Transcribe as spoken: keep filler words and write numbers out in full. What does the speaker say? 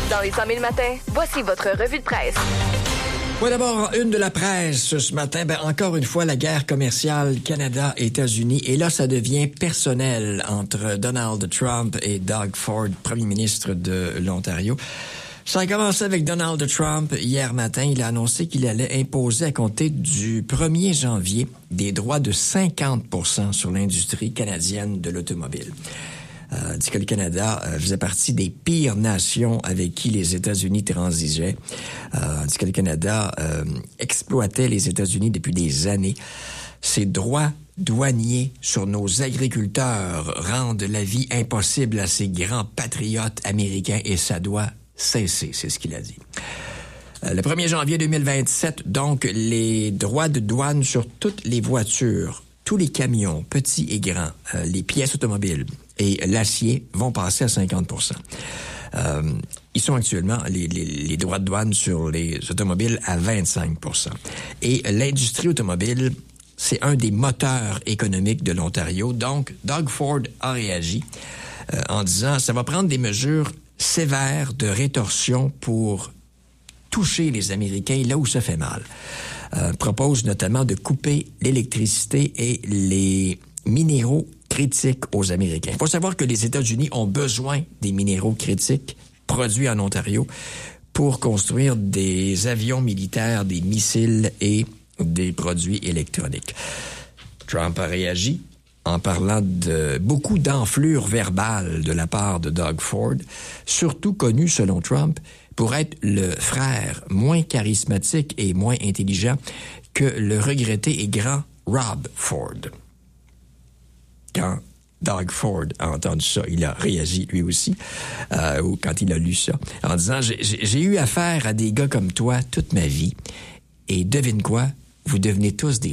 Dans les cent mille matins, voici votre revue de presse. Oui, d'abord, une de la presse ce matin. Ben, encore une fois, la guerre commerciale Canada-États-Unis. Et là, ça devient personnel entre Donald Trump et Doug Ford, premier ministre de l'Ontario. Ça a commencé avec Donald Trump hier matin. Il a annoncé qu'il allait imposer à compter du premier janvier des droits de cinquante pour cent sur l'industrie canadienne de l'automobile. Euh, dit que le Canada euh, faisait partie des pires nations avec qui les États-Unis transigeaient. Euh, dit que le Canada euh, exploitait les États-Unis depuis des années. Ces droits douaniers sur nos agriculteurs rendent la vie impossible à ces grands patriotes américains et ça doit cesser, c'est ce qu'il a dit. Euh, le premier janvier deux mille vingt-sept, donc, les droits de douane sur toutes les voitures, tous les camions, petits et grands, euh, les pièces automobiles et l'acier vont passer à cinquante pour cent. Euh, ils sont actuellement, les, les, les droits de douane sur les automobiles, à vingt-cinq pour cent. Et l'industrie automobile, c'est un des moteurs économiques de l'Ontario. Donc, Doug Ford a réagi euh, en disant, ça va prendre des mesures sévères de rétorsion pour toucher les Américains là où ça fait mal. Euh, propose notamment de couper l'électricité et les minéraux critiques aux Américains. Il faut savoir que les États-Unis ont besoin des minéraux critiques produits en Ontario pour construire des avions militaires, des missiles et des produits électroniques. Trump a réagi en parlant de beaucoup d'enflure verbale de la part de Doug Ford, surtout connu, selon Trump, pour être le frère moins charismatique et moins intelligent que le regretté et grand Rob Ford. Quand Doug Ford a entendu ça, il a réagi lui aussi, euh, ou quand il a lu ça, en disant « J'ai, j'ai eu affaire à des gars comme toi toute ma vie, et devine quoi, vous devenez tous des